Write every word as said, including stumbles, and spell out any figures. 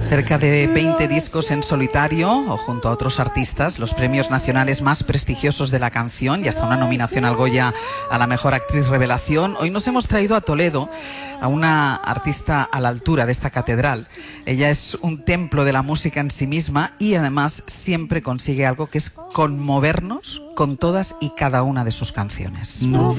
Cerca de veinte discos en solitario o junto a otros artistas, los premios nacionales más prestigiosos de la canción y hasta una nominación al Goya a la mejor actriz revelación. Hoy nos hemos traído a Toledo a una artista a la altura de esta catedral. Ella es un templo de la música en sí misma y además siempre consigue algo que es conmovernos con todas y cada una de sus canciones. No